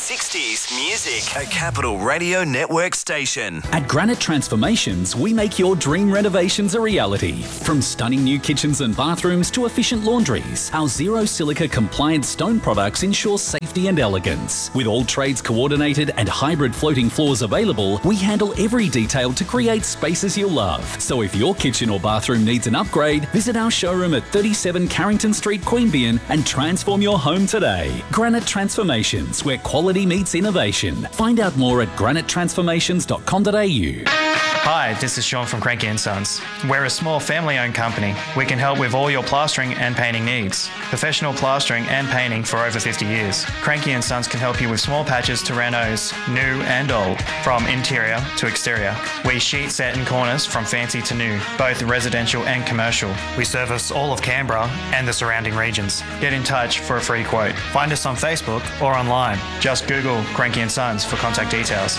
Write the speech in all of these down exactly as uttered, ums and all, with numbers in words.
sixties music. A Capital Radio Network station. At Granite Transformations, we make your dream renovations a reality. From stunning new kitchens and bathrooms to efficient laundries, our zero silica compliant stone products ensure safety and elegance. With all trades coordinated and hybrid floating floors available, we handle every detail to create spaces you'll love. So if your kitchen or bathroom needs an upgrade, visit our showroom at thirty-seven Carrington Street, Queanbeyan and transform your home today. Granite Transformations, where quality meets innovation. Find out more at granite transformations dot com dot a u. Hi, this is Sean from Cranky and Sons. We're a small family-owned company. We can help with all your plastering and painting needs. Professional plastering and painting for over fifty years. Cranky and Sons can help you with small patches to renos, new and old, from interior to exterior. We sheet set in corners from fancy to new, both residential and commercial. We service all of Canberra and the surrounding regions. Get in touch for a free quote. Find us on Facebook or online. Just Google Cranky and Sons for contact details.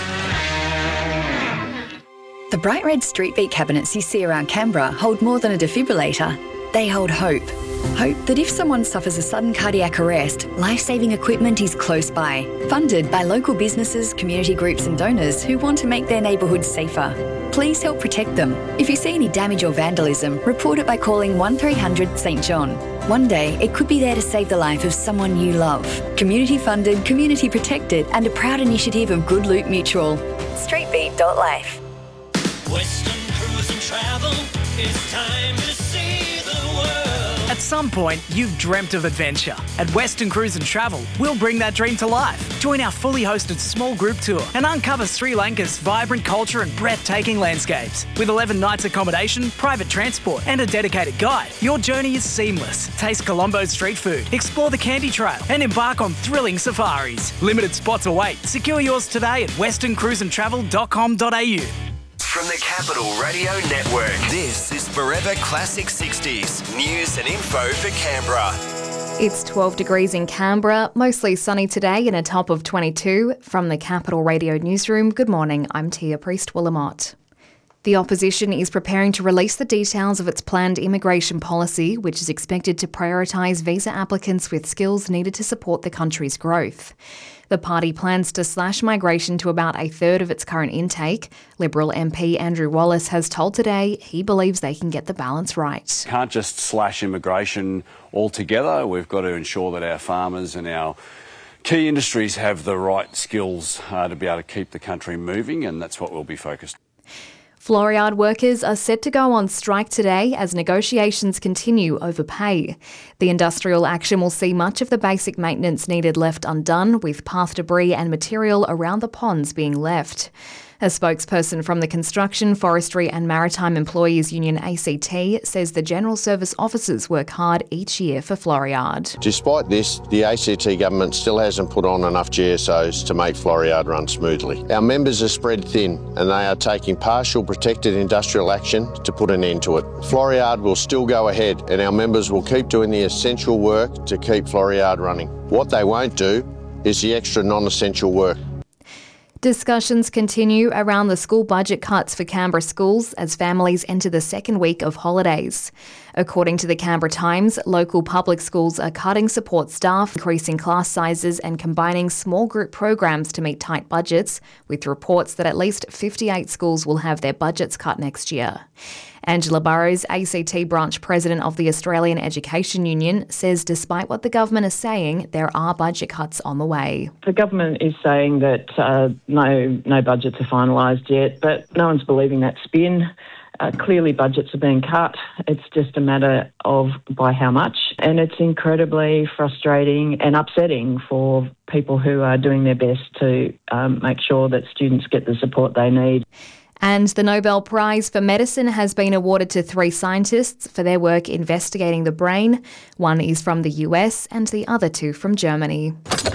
The bright red street beat cabinets you see around Canberra hold more than a defibrillator. They hold hope. Hope that if someone suffers a sudden cardiac arrest, life-saving equipment is close by. Funded by local businesses, community groups and donors who want to make their neighbourhoods safer. Please help protect them. If you see any damage or vandalism, report it by calling one three hundred St John. One day, it could be there to save the life of someone you love. Community funded, community protected and a proud initiative of Good Loot Mutual. street beat dot life. Western Cruise and Travel, it's time to see the world. At some point, you've dreamt of adventure. At Western Cruise and Travel, we'll bring that dream to life. Join our fully hosted small group tour and uncover Sri Lanka's vibrant culture and breathtaking landscapes. With eleven nights accommodation, private transport and a dedicated guide, your journey is seamless. Taste Colombo's street food, explore the Candy Trail and embark on thrilling safaris. Limited spots await. Secure yours today at western cruise and travel dot com dot a u. From the Capital Radio Network, this is Forever Classic sixties. News and info for Canberra. It's twelve degrees in Canberra, mostly sunny today and a top of twenty-two. From the Capital Radio Newsroom, good morning, I'm Tia Priest-Willamott. The opposition is preparing to release the details of its planned immigration policy, which is expected to prioritise visa applicants with skills needed to support the country's growth. The party plans to slash migration to about a third of its current intake. Liberal M P Andrew Wallace has told Today he believes they can get the balance right. Can't just slash immigration altogether. We've got to ensure that our farmers and our key industries have the right skills uh, to be able to keep the country moving, and that's what we'll be focused on. Floriade workers are set to go on strike today as negotiations continue over pay. The industrial action will see much of the basic maintenance needed left undone, with path debris and material around the ponds being left. A spokesperson from the Construction, Forestry and Maritime Employees Union A C T says the General Service officers work hard each year for Floriade. Despite this, the A C T government still hasn't put on enough G S Os to make Floriade run smoothly. Our members are spread thin and they are taking partial protected industrial action to put an end to it. Floriade will still go ahead and our members will keep doing the essential work to keep Floriade running. What they won't do is the extra non-essential work. Discussions continue around the school budget cuts for Canberra schools as families enter the second week of holidays. According to the Canberra Times, local public schools are cutting support staff, increasing class sizes and combining small group programs to meet tight budgets, with reports that at least fifty-eight schools will have their budgets cut next year. Angela Burrows, A C T branch president of the Australian Education Union, says despite what the government is saying, there are budget cuts on the way. The government is saying that uh, no no budgets are finalised yet, but no one's believing that spin. Uh, clearly budgets are being cut. It's just a matter of by how much. And it's incredibly frustrating and upsetting for people who are doing their best to um, make sure that students get the support they need. And the Nobel Prize for Medicine has been awarded to three scientists for their work investigating the brain. One is from the U S and the other two from Germany.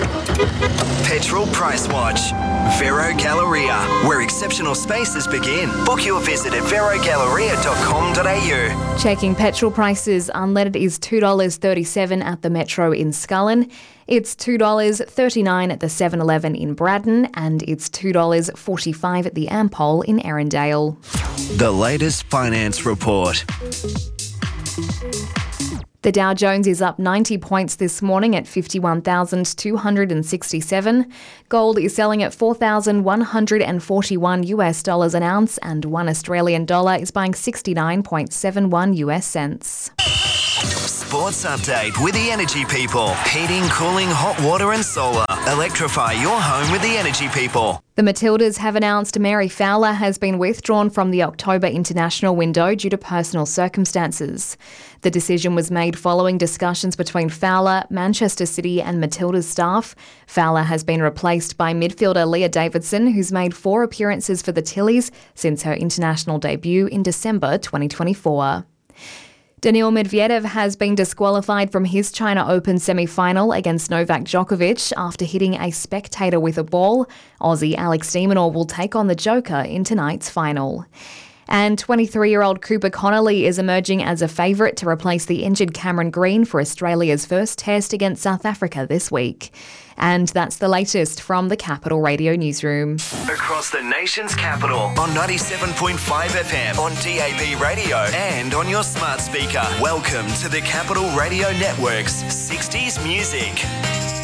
Petrol Price Watch. Vero Galleria, where exceptional spaces begin. Book your visit at vero galleria dot com dot a u. Checking petrol prices, unleaded is two dollars thirty-seven at the Metro in Scullin. It's two dollars thirty-nine at the seven eleven in Braddon, and it's two dollars forty-five at the Ampol in Erindale. The latest finance report. The Dow Jones is up ninety points this morning at fifty-one thousand two hundred sixty-seven. Gold is selling at four thousand one hundred forty-one US dollars an ounce, and one Australian dollar is buying sixty-nine point seven one US cents. Sports update with the Energy People. Heating, cooling, hot water and solar. Electrify your home with the Energy People. The Matildas have announced Mary Fowler has been withdrawn from the October international window due to personal circumstances. The decision was made following discussions between Fowler, Manchester City and Matildas staff. Fowler has been replaced by midfielder Leah Davidson, who's made four appearances for the Tillies since her international debut in December twenty twenty-four. Daniil Medvedev has been disqualified from his China Open semi-final against Novak Djokovic after hitting a spectator with a ball. Aussie Alex de Minaur will take on the Joker in tonight's final. And twenty-three-year-old Cooper Connolly is emerging as a favourite to replace the injured Cameron Green for Australia's first test against South Africa this week. And that's the latest from the Capital Radio newsroom. Across the nation's capital on ninety-seven point five F M, on D A B radio and on your smart speaker. Welcome to the Capital Radio Network's sixties Music.